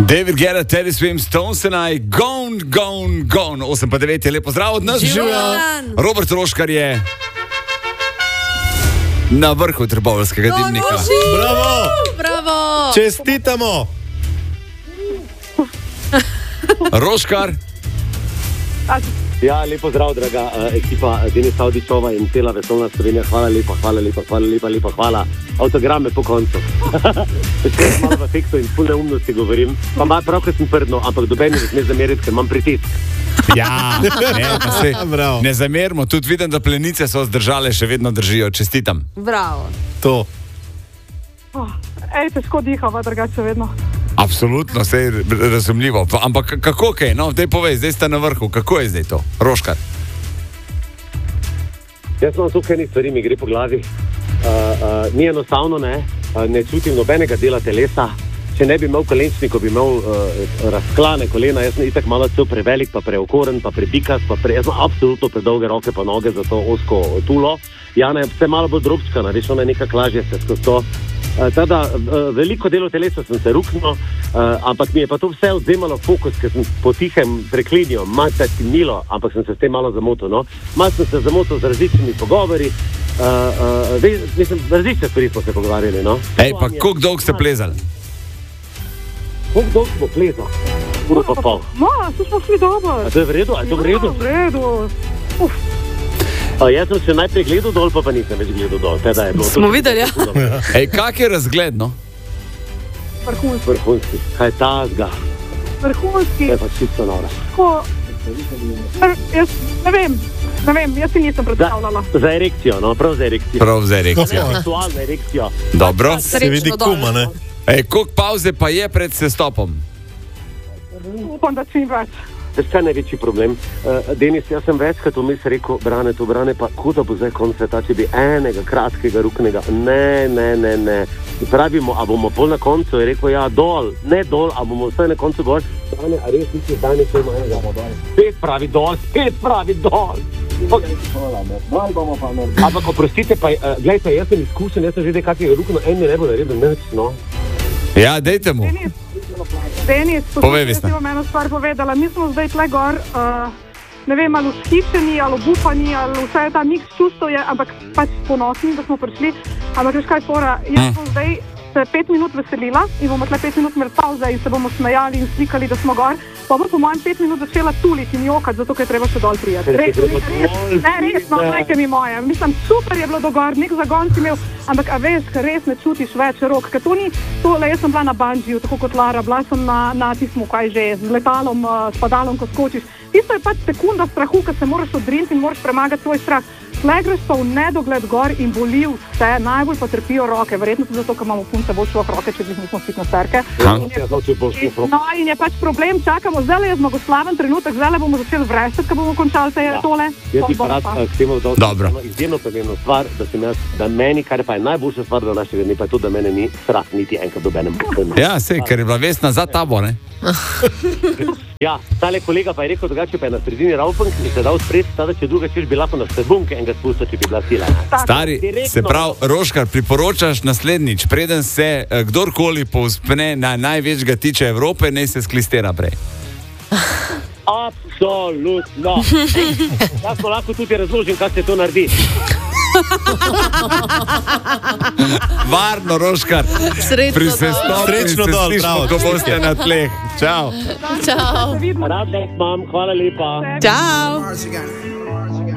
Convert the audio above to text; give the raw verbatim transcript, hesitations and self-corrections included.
David Guetta, Teddy Swims, Stones and I, gone, gone, gone. osem pa devet je lepo zdrav od nas. Življen. Robert Roškar je na vrhu trboveljskega dimnika. Bravo! Bravo! Čestitamo! Roškar. Ja, lepo zdrav, draga uh, ekipa Denisa Avdićova in cela vesolna Slovenija. Hvala lepa, hvala lepa, hvala lepa, lepa, hvala. Autograme po koncu. Še malo v efektu in pune umnosti govorim. Pa malo prav, ker sem prdno, ampak doben ne sme zameriti, ker imam pritisk. Ja, ne, pa se, ne zamerimo. Tudi vidim, da plenice so zdržale, še vedno držijo. Čestitam. Bravo. To. Oh, ej, težko dihava, drugače vedno. Absolutno, vse je razumljivo. Pa, ampak kako kaj? No, daj povej, zdaj ste na vrhu. Kako je zdaj to? Roškar. Jaz imam tukaj nekaj stvari, mi gre po glavi. Uh, uh, ni enostavno, ne, uh, ne čutim nobenega dela telesa. Če ne bi imel kolenčnikov, bi imel uh, razklane kolena. Jaz sem itak malo cel prevelik, pa preokoren, pa prebikas, pa pre... jaz imam absolutno predolge roke pa noge za to osko tulo. Jana je vse malo bolj drobčkana, veš, ona je nekak lažje se skozi to. Uh, tada, uh, veliko delo telesa sem se ruknil, uh, ampak mi je pa to vse odzemalo fokus, ker sem potihem preklinil, malce milo, ampak sem se s tem malo zamotil, no. Malce sem se zamotil z različnimi pogovori, uh, uh, ve, mislim, različne stvari smo se pogovarjali, no. Ej, pa koliko dolgo ste plezali? Koliko dolgo smo plezali? Uro pa pol. No, to smo šli dobro. A to je v redu? A je to v redu? Ja, v redu. Uf. A, jaz sem še najprej gledal dol, pa pa nisem več gledal dol. Teda je bilo Smo videli, ja. Ej, kak je razgled, no? Vrhunski. Vrhunski. Kaj je tazga? Vrhunski. Je pa čisto nora. Ko... Jaz ne vem, ne vem, jaz si nisem predstavljala. Za, za erekcijo, no, prav za erekcijo. Prav za erekcijo. Aktualna erekcijo. Dobro. Se vidi kuma, ne? Ej, koliko pauze pa je pred sestopom? Upam, da čim več. Veš kaj je največji problem? Uh, Denis, jaz sem večkrat vmes rekel, Brane, to Brane, pa ko da bo zdaj konc sveta, če bi enega kratkega ruknega. Ne, ne, ne, ne. Pravimo, a bomo pol na koncu, je rekel, ja, dol, ne dol, a bomo vsaj na koncu gor. Brane, a res misliš, da ne še ima enega, bomo dol. Spet pravi dol, spet pravi dol. Ampak oprostite, pa, uh, gledajte, jaz sem izkušen, jaz sem že zdaj kakega rukno, en mi ne bo naredil nič, no. Ja, dejte mu. Denis, Denis, Povej, Vesna. jaz ti bom eno stvar povedala. Mi smo zdaj tle gor, uh, ne vem, ali vzhičeni, ali obupani, ali vse je ta miks čustev je, ampak pač ponosni, da smo prišli. Ampak veš kaj fora, jaz bom zdaj se pet minut veselila in bomo tle pet minut imeli pauze in se bomo smejali in slikali, da smo gor. Pa bo po mojem pet minut začela tuliti in jokati, zato ker je treba še dol prijeti. Res, res, res, ne, resno, najke mi moje. Mislim, super je bilo do gor, nek zagon si imel, ampak a veš, ker res ne čutiš več rok, ker to ni tole, jaz sem bila na banjiju, tako kot Lara, bila sem na, na tismu, kaj že, z letalom, s padalom, ko skočiš. Tisto je pač sekunda strahu, ker se moraš odriniti in moraš premagati svoj strah. Tle greš pa v nedogled gor in boli vse, najbolj pa trpijo roke, verjetno tudi zato, ker imamo punce bolj šlo roke, če bi nismo fitnesserke. No in je pač problem, čakamo, zdaj je zmagoslaven trenutek, zdaj bomo začeli vreščati, ko bomo končali te ja. tole. Jaz bi pa rad k temu dodal Dobro. izjemno pomembno stvar, da sem jaz, da meni, kar pa je najboljša stvar do našega dne, pa je to, da mene ni strah niti enkrat dobenem. Ja, sej, ker je bila Vesna za tabo, ne? Ja, tale kolega pa je rekel, drugače pa je na sredini Raufunk in se dal spred, tada če druga češ bi lahko na stebunke enega spustil, če bi bila sila. Stari, se pravi, Roškar, priporočaš naslednjič, preden se eh, kdorkoli povzpne na največjega tiče Evrope, naj se sklistira prej. Absolutno. Jaz pa lahko tudi razložim, kaj se to naredi. Varno, Roškar. Srečno Pri dol. sestopu Srečno in se dol, slišimo, bravo, ko boste na tleh. Čau. Čau. Vidimo. Rad vas imam, hvala lepa. Čau.